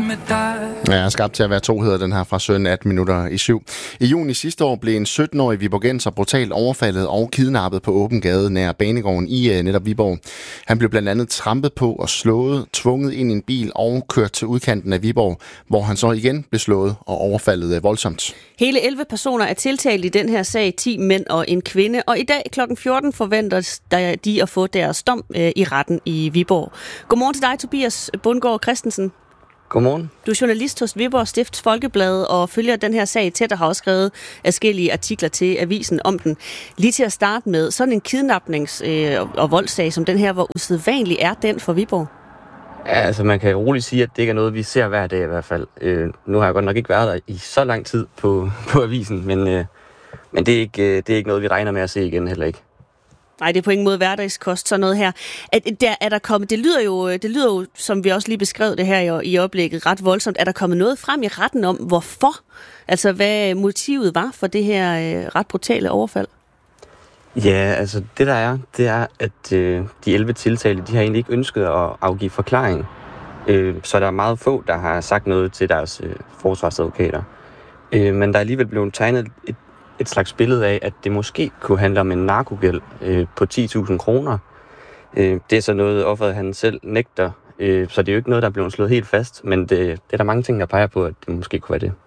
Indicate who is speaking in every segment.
Speaker 1: med dig.
Speaker 2: Ja, skabt til at være to hedder den her fra 17:18. I juni sidste år blev en 17-årig viborgenser brutalt overfaldet og kidnappet på åben gade nær banegården i netop Viborg. Han blev blandt andet trampet på og slået, tvunget ind i en bil og kørt til udkanten af Viborg, hvor han så igen blev slået og overfaldet voldsomt.
Speaker 3: Hele 11 personer er tiltalt i den her sag, 10 mænd og en kvinde, og i dag kl. 14 forventer de at få deres dom i retten i Viborg. Godmorgen til dig, Tobias Bundgaard Christensen.
Speaker 4: Godmorgen.
Speaker 3: Du er journalist hos Viborg Stifts Folkeblad og følger den her sag tæt og har også skrevet adskillige artikler til avisen om den. Lige til at starte med, sådan en kidnappings- og voldssag som den her, hvor usædvanlig er den for Viborg?
Speaker 4: Ja, altså man kan roligt sige, at det ikke er noget, vi ser hver dag i hvert fald. Nu har jeg godt nok ikke været der i så lang tid på avisen, men det er ikke noget, vi regner med at se igen heller ikke.
Speaker 3: Nej, det er på ingen måde hverdagskost, sådan noget her. Er der kommet, det lyder jo, som vi også lige beskrev det her i oplægget, ret voldsomt. Er der kommet noget frem i retten om, hvorfor? Altså, hvad motivet var for det her ret brutale overfald?
Speaker 4: Ja, altså det er, at de 11 tiltalte, de har egentlig ikke ønsket at afgive forklaring. Så der er meget få, der har sagt noget til deres forsvarsadvokater. Men der er alligevel blevet tegnet et slags billede af, at det måske kunne handle om en narkogæld på 10.000 kroner. Det er så noget, offeret han selv nægter, så det er jo ikke noget, der er blevet slået helt fast, men det er der mange ting, der peger på, at det måske kunne være det.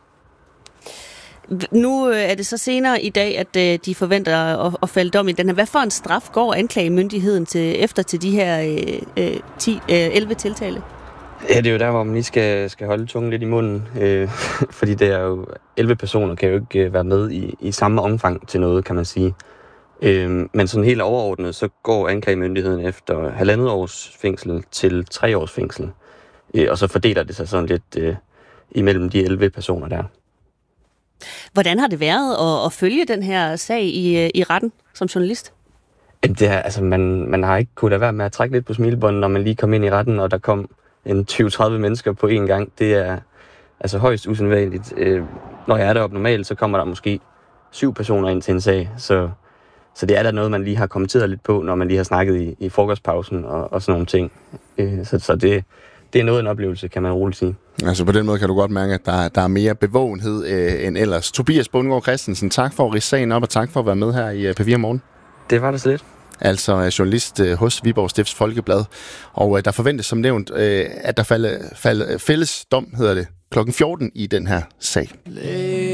Speaker 3: Nu er det så senere i dag, at de forventer at falde dom i den her. Hvad for en straf går anklagemyndigheden efter til de her 11 tiltale?
Speaker 4: Ja, det er jo der, hvor man lige skal holde tungen lidt i munden, fordi det er jo 11 personer kan jo ikke være med i samme omfang til noget, kan man sige. Men sådan helt overordnet, så går anklagemyndigheden efter 1,5 års fængsel til 3 års fængsel. Og så fordeler det sig sådan lidt imellem de 11 personer der.
Speaker 3: Hvordan har det været at følge den her sag i retten som journalist?
Speaker 4: Det er, altså, man har ikke kunnet lade være med at trække lidt på smilebåndet, når man lige kom ind i retten, og der kom en 20-30 mennesker på én gang. Det er altså højst usædvanligt. Når jeg er deroppe normalt, så kommer der måske 7 personer ind til en sag, så det er da noget, man lige har kommenteret lidt på, når man lige har snakket i frokostpausen og sådan nogle ting. Så det er noget af en oplevelse, kan man roligt sige.
Speaker 2: Altså på den måde kan du godt mærke, at der er mere bevågenhed end ellers. Tobias Bundgaard Christensen, tak for at ridse sagen op, og tak for at være med her i P4 Morgen.
Speaker 4: Det var det så lidt.
Speaker 2: Altså journalist hos Viborg Stifts Folkeblad. Og der forventes som nævnt, at der fælles dom, hedder det, kl. 14 i den her sag.